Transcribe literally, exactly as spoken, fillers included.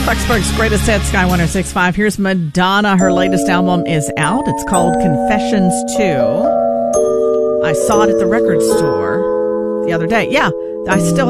Clarksburg's greatest hits, Sky one oh six point five. Here's Madonna. Her latest album is out. It's called Confessions two. I saw it at the record store the other day. Yeah, I still